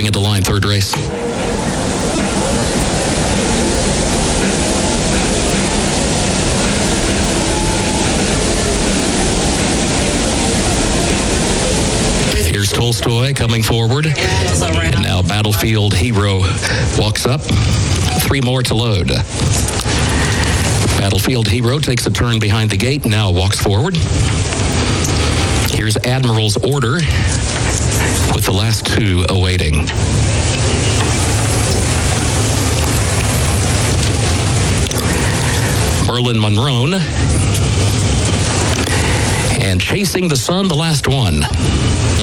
Going into line, third race. Here's Tolstoy coming forward. And now Battlefield Hero walks up. 3 more to load. Battlefield Hero takes a turn behind the gate, now walks forward. Here's Admiral's Order with the last 2 awaiting. Merlin Monroe. And Chasing the Sun, the last one.